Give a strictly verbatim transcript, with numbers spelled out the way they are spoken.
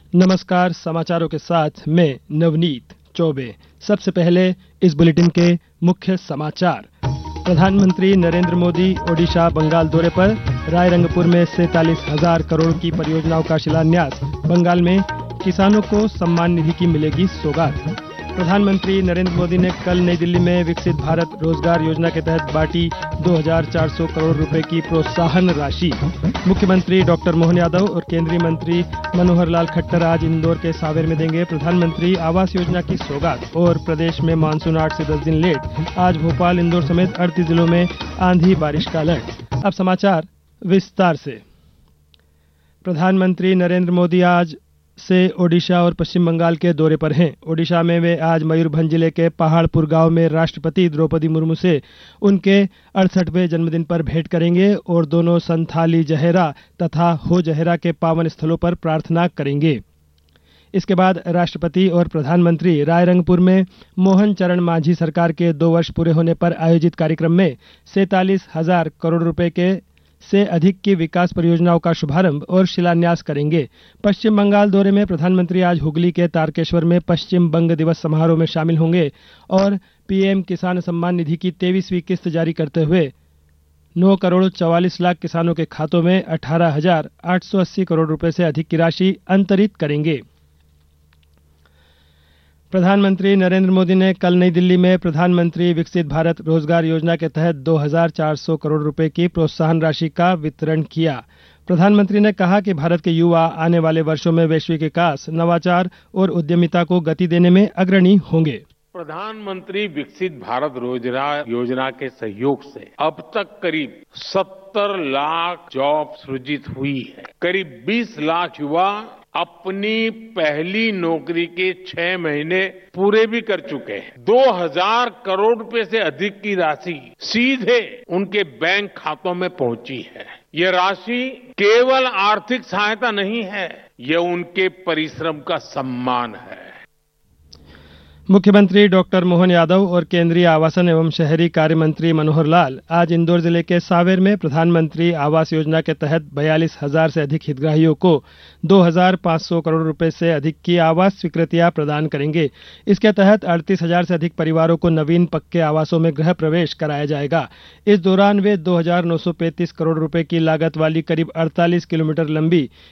नमस्कार, समाचारों के साथ मैं नवनीत चौबे। सबसे पहले इस बुलेटिन के मुख्य समाचार। प्रधानमंत्री नरेंद्र मोदी ओडिशा बंगाल दौरे पर। रायरंगपुर में सैंतालीस हजार करोड़ की परियोजनाओं का शिलान्यास। बंगाल में किसानों को सम्मान निधि की मिलेगी सौगात। प्रधानमंत्री नरेंद्र मोदी ने कल नई दिल्ली में विकसित भारत रोजगार योजना के तहत बांटी दो हज़ार चार सौ करोड़ रुपए की प्रोत्साहन राशि। मुख्यमंत्री डॉक्टर मोहन यादव और केंद्रीय मंत्री मनोहर लाल खट्टर आज इंदौर के सांवेर में देंगे प्रधानमंत्री आवास योजना की सौगात। और प्रदेश में मानसून आठ से दस दिन लेट। आज भोपाल, इंदौर समेत अड़तीस जिलों में आंधी बारिश का अलर्ट। अब समाचार विस्तार से। प्रधानमंत्री नरेंद्र मोदी आज से ओडिशा और पश्चिम बंगाल के दौरे पर हैं। ओडिशा में वे आज मयूरभंज जिले के पहाड़पुर गांव में राष्ट्रपति द्रौपदी मुर्मू से उनके अड़सठवें जन्मदिन पर भेंट करेंगे और दोनों संथाली जहेरा तथा हो जहेरा के पावन स्थलों पर प्रार्थना करेंगे। इसके बाद राष्ट्रपति और प्रधानमंत्री रायरंगपुर में मोहन चरण मांझी सरकार के दो वर्ष पूरे होने पर आयोजित कार्यक्रम में सैंतालीस हजार करोड़ रुपए के से अधिक की विकास परियोजनाओं का शुभारंभ और शिलान्यास करेंगे। पश्चिम बंगाल दौरे में प्रधानमंत्री आज हुगली के तारकेश्वर में पश्चिम बंग दिवस समारोह में शामिल होंगे और पीएम किसान सम्मान निधि की तेईसवीं किस्त जारी करते हुए नौ करोड़ चौवालीस लाख किसानों के खातों में अठारह हजार आठ सौ अस्सी करोड़ रुपए से अधिक की राशि अंतरित करेंगे। प्रधानमंत्री नरेंद्र मोदी ने कल नई दिल्ली में प्रधानमंत्री विकसित भारत रोजगार योजना के तहत दो हज़ार चार सौ करोड़ रुपए की प्रोत्साहन राशि का वितरण किया। प्रधानमंत्री ने कहा कि भारत के युवा आने वाले वर्षों में वैश्विक विकास, नवाचार और उद्यमिता को गति देने में अग्रणी होंगे। प्रधानमंत्री विकसित भारत रोजगार योजना के सहयोग से अब तक करीब सत्तर लाख जॉब सृजित हुई है। करीब बीस लाख युवा अपनी पहली नौकरी के छह महीने पूरे भी कर चुके हैं। दो हज़ार करोड़ रुपए से अधिक की राशि सीधे उनके बैंक खातों में पहुंची है। ये राशि केवल आर्थिक सहायता नहीं है, ये उनके परिश्रम का सम्मान है। मुख्यमंत्री डॉक्टर मोहन यादव और केंद्रीय आवासन एवं शहरी कार्य मंत्री मनोहर लाल आज इंदौर जिले के सांवेर में प्रधानमंत्री आवास योजना के तहत बयालीस हजार से अधिक हितग्राहियों को दो हज़ार पाँच सौ करोड़ रुपए से अधिक की आवास स्वीकृतियां प्रदान करेंगे। इसके तहत अड़तीस हजार से अधिक परिवारों को नवीन पक्के आवासों में गृह प्रवेश कराया जाएगा। इस दौरान वे दो हज़ार नौ सौ पैंतीस करोड़ रुपए की लागत वाली करीब अड़तालीस किलोमीटर लंबी